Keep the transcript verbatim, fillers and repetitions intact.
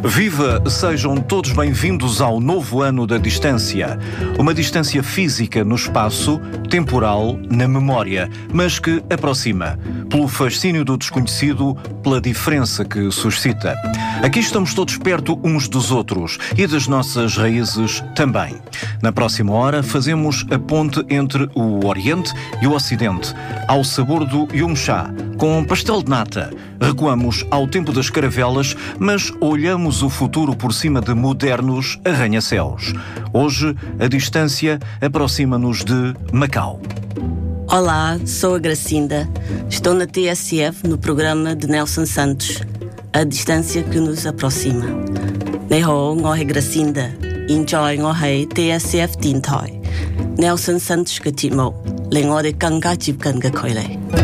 Viva! Sejam todos bem-vindos ao novo ano da distância. Uma distância física no espaço, temporal, na memória, mas que aproxima, pelo fascínio do desconhecido, pela diferença que suscita. Aqui estamos todos perto uns dos outros e das nossas raízes também. Na próxima hora fazemos a ponte entre o Oriente e o Ocidente, ao sabor do Yum Cha, com pastel de nata. Recuamos ao tempo das caravelas, mas olhamos o futuro por cima de modernos arranha-céus. Hoje, a distância aproxima-nos de Macau. Olá, sou a Gracinda. Estou na T S F no programa de Nelson Santos, A Distância que nos aproxima. Nei hao, ngoi Gracinda. Enjoy ngoi T S F 電台 Nelson Santos 嘅節目，令我哋更加接近嘅距離。